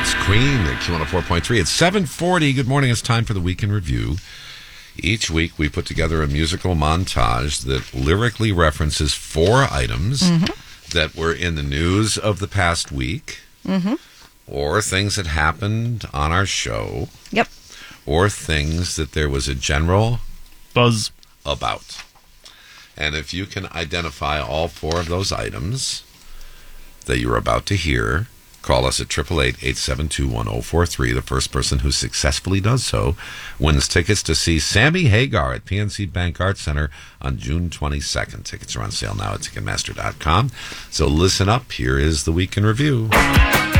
That's Queen at Q104.3. It's 7:40. Good morning. It's time for the Week in Review. Each week we put together a musical montage that lyrically references 4 items that were in the news of the past week, or things that happened on our show, or things that there was a general buzz about. And if you can identify all 4 of those items that you're about to hear, call us at 888-872-1043. The first person who successfully does so wins tickets to see Sammy Hagar at PNC Bank Arts Center on June 22nd. Tickets are on sale now at Ticketmaster.com. So listen up. Here is the Week in Review.